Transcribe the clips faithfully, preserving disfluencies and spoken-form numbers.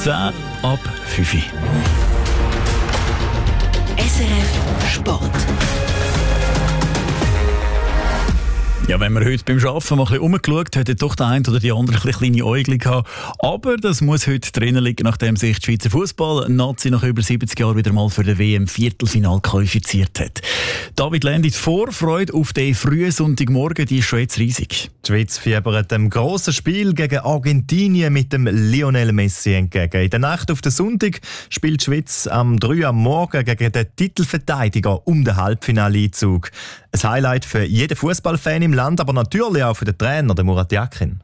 zehn ab fünf Uhr. S R F Sport. Ja, wenn man heute beim Arbeiten mal ein bisschen umgeschaut hat, hat doch der eine oder die andere ein bisschen kleine Äugel gehabt. Aber das muss heute drinnen liegen, nachdem sich die Schweizer Fußball-Nazi nach über siebzig Jahren wieder mal für den W M-Viertelfinal qualifiziert hat. David Ländi, die Vorfreude auf den frühen Sonntagmorgen, die ist schon jetzt riesig. Die Schweiz fiebert dem grossen Spiel gegen Argentinien mit dem Lionel Messi entgegen. In der Nacht auf den Sonntag spielt die Schweiz am drei Uhr am Morgen gegen den Titelverteidiger um den Halbfinaleinzug. Ein Highlight für jeden Fußballfan im Land, aber natürlich auch für den Trainer, den Murat Yakin.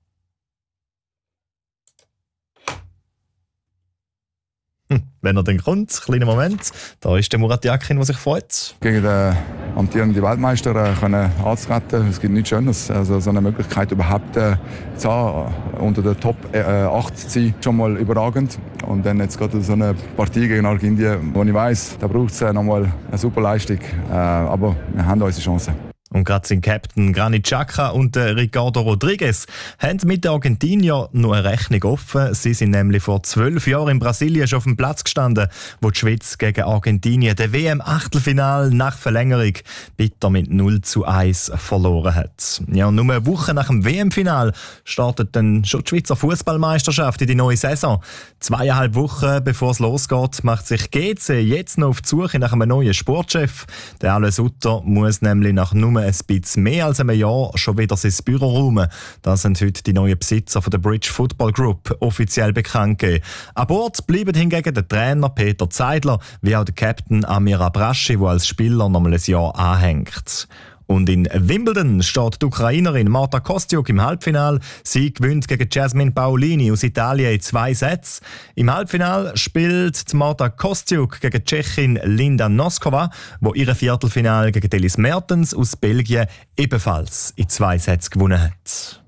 Hm, wenn er dann kommt, kleiner Moment, da ist der Murat Yakin, der sich freut. Gegen den amtierenden Weltmeister äh, können anzutreten, es gibt nichts Schönes. Also so eine Möglichkeit überhaupt äh, zu haben, unter der Top äh, acht zu sein, schon mal überragend. Und dann jetzt gerade so eine Partie gegen Argentinien, wo ich weiss, da braucht es äh, nochmal eine super Leistung. Äh, aber wir haben unsere Chancen. Und gerade sein Captain Granit Xhaka und äh, Ricardo Rodriguez haben mit den Argentiniern noch eine Rechnung offen. Sie sind nämlich vor zwölf Jahren in Brasilien schon auf dem Platz gestanden, wo die Schweiz gegen Argentinien den W M-Achtelfinal nach Verlängerung bitter mit null zu eins verloren hat. Ja, und nur eine Woche nach dem W M-Final startet dann schon die Schweizer Fußballmeisterschaft in die neue Saison. Zweieinhalb Wochen bevor es losgeht, macht sich G C jetzt noch auf die Suche nach einem neuen Sportchef. Der Alain Sutter muss nämlich nach nur ein bisschen mehr als einem Jahr schon wieder sein Büro räumen. Das sind heute die neuen Besitzer von der Bridge Football Group offiziell bekannt gegeben. An Bord bleiben hingegen der Trainer Peter Zeidler, wie auch der Captain Amir Abraschi, der als Spieler noch mal ein Jahr anhängt. Und in Wimbledon steht die Ukrainerin Marta Kostyuk im Halbfinale. Sie gewinnt gegen Jasmine Paolini aus Italien in zwei Sätzen. Im Halbfinale spielt Marta Kostyuk gegen die Tschechin Linda Noskova, die ihre Viertelfinale gegen Elis Mertens aus Belgien ebenfalls in zwei Sätzen gewonnen hat.